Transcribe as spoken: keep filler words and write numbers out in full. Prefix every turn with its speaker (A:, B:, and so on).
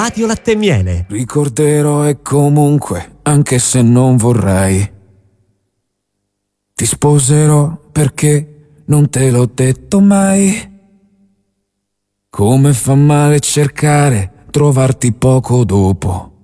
A: Radio Latte e Miele.
B: Ricorderò e comunque, anche se non vorrei, ti sposerò perché non te l'ho detto mai. Come fa male cercare, trovarti poco dopo.